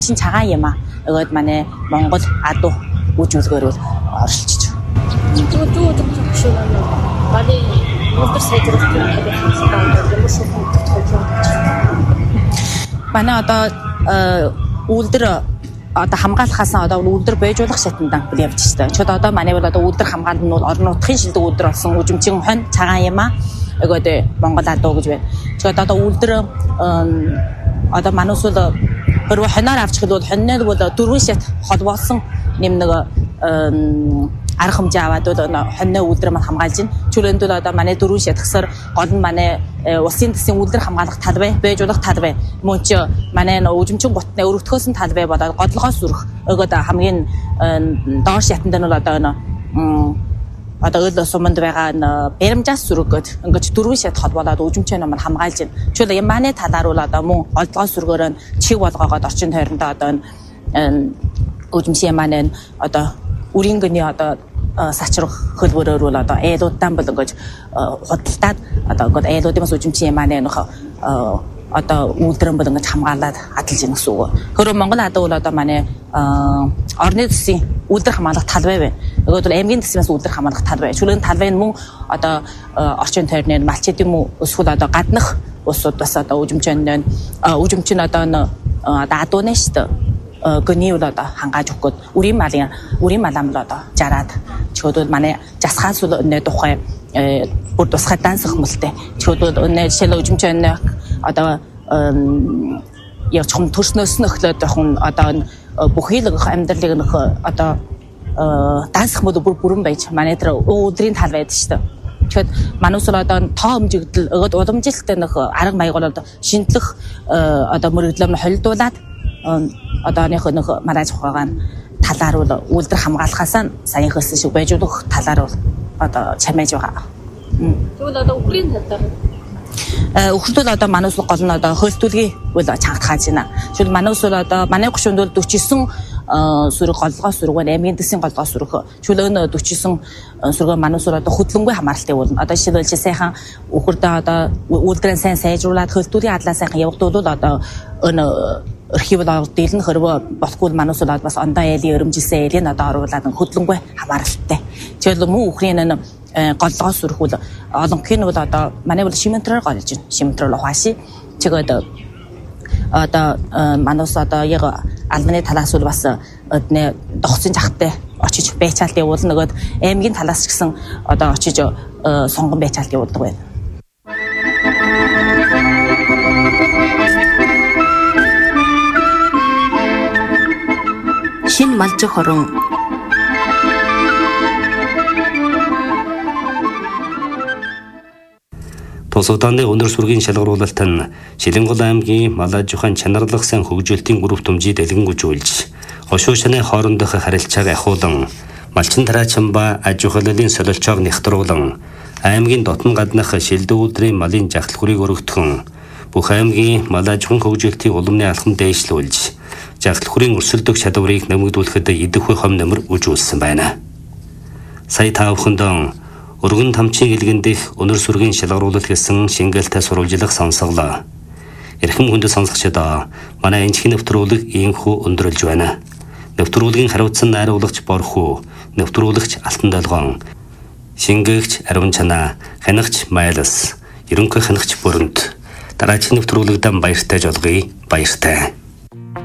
чин цагаан юм аа. Өгөөд манай Монгол адуу үжүүлгээр бол оршилж Дүү зөвшөөрөл бали улдар сайжруулах хэрэгтэй ямар шуурхай манай одоо үлдэр одоо хамгаалахаас одоо үлдэр байжуулах шатндаа явж штэ. Чод одоо манай бол одоо үлдэр хамгаалт нь бол орон нутгийн шилдэг үлдэр болсон үжимчин хон цагаан юм аа. Өгөөд Монгол адуу гэж байна. Чод одоо үлдэр одоо манайс бол хөрвө хоноор авчих бол хонноор бол 4 шат холбоосон нэм нэг арга хэмжээ аваад бол хонноо үлдэр маань хамгаалж байна. Чөлөөнд бол одоо манай 4 шат гэсээр гол нь манай улсын төсвийн үлдэр хамгаалах талбай, байжуулах талбай. Мөн ч манай үжимчин гутны өргөтгөөс нь талбай болоод годлогоос сүрэх. Өгөөд хамгийн доош шатанд нь бол одоо өл суманд байгаа баримжаас сүргөөд ингэж 4 шат холбоолоод үжимчээ нам хамгаалж байна. Чөлөө юм манай талаар бол одоо мөн олдгоос сүргөөр нь чиг болгоогоод орчин тойрондоо одоо үжимчээ манай одоо үрийн гүний одоо сачрах хөлбөрөөр бол одоо айлуудтан бол ингэж худалдаад одоо ингээд айлуудын бас үжимчээ манай нөх одоо үлдрэн бол ингэж хамгаалаад адалж ийн гэсэн үг. Хөрөө Монгол адуу бол одоо манай орны төсвийн үлдэр хамгаалах талбай байна. Өгөөд бол аймгийн төсвөөс үлдэр хамгаалах талбай. Чөлөөний талбай нь мөн одоо орчин тойрны малчид юм уу эсвэл одоо гаднах улсууд бас одоо үжимчин одоо адууны штэ гүний бол одоо хангааж өгөхөд үрийн малам л одоо жараад чөлөөд манай жасхаас бол өнөө тухай бүр тусгай дансах мөлтэй. Чөлөөд өнөө жишээлбэл үжимчин одоо яг чом төрснөөс нь өглөөд явах одоо бүхий л амьдралыг нөх одоо дансах мод бүрэн байж манай тэр өдрийн тал байдаг шүү дээ. Тэгэхээр манайс бол одоо тоо хэмжигдэл өгөөд уламжилттай нөх арга маяг бол одоо шинжлэх одоо мөрөглөм холилдуулаад одоо нөх маргааж ухаага талаар бол үлдэр хамгаалахаас сайн хөсөн шиг байж өгөх талаар бол одоо чамайж байгаа. Тэгвэл одоо Украин талаар Өхөртөл одоо манайс гол нь одоо хөлтүүлгийг бол чангатгааж байна. Тэгвэл манайс бол одоо манай гушуунд бол 49 сүрэг голгоос сүрэг аймгийн дэсийн голгоос сүрэг. Чөлөөнө 49 сүрэг манайс бол одоо хөдөлгөөнгүй хамааралтай болно. Одоо жишээлбэл сайхан өхөрдөө одоо үлдрэн сайн сайжруулад хөлтүүлийн адлаа сайхан явагдуулвал одоо архив бол дийлэн хөрвөө болохгүй манайс бол бас ондоо айлын өрөмжилсэн айлын одоо оруулаад хөдөлгөөнгүй хамааралтай. Тэгвэл мөн Украин голлогоос сүрхүүл олонхын бол одоо манай бол шимэнтрээр голж байна. Шимэнтрээр ухааши. Тэгээд одоо манайс одоо яг албаны талаас бол бас одны догцсон жахтай очиж байцаалт явуулна. Нөгөөд аймгийн талаас ч гэсэн одоо очиж сонгон байцаалт явуулдаг байна. Шин малж хорон Тус удааны өнөр сүргийн шалгаруулалт нь Шилэнгол аймгийн Малаж ухаан чанарлах сан хөгжүүлэлтийн бүрэг төмжид дэлгэнгүүжүүлж хошуу шаны хоорондох харилцааг ахиулан малчин тараачин ба аж ахуйлын солилцоог нэхтруулан аймгийн дотн гаднах шилдэг үлдрийн малын жагтлагыг өргөтгөн бүх аймгийн Малаж ухаан хөгжүүлэлтийн улмны алхам дээшлүүлж жагтлагын өрсөлдөх чадварыг нэмэгдүүлэхэд идэх хом нэмэр үжүүлсэн байна. Сая та бүхэнд өргөн тамчин илгэн дэх өнөр сүргийн шалгаруулалт гэсэн шингээлтэй сурвалжлах сонсголоо. Эрхэм хүндэт сонсогчдод манай энэчгийн нэвтрүүлэг ийхүү өндөрлж байна. Нэвтрүүлгийн хариуцсан найруулагч Борхуу, нэвтрүүлэгч Алтан Долгоон, шингээгч Ариун Чанаа, хянагч Майлас, ерөнхий хянагч Бүрэнт. Дараагийн нэвтрүүлэгдэн баяртай жолгоё. Баяртай.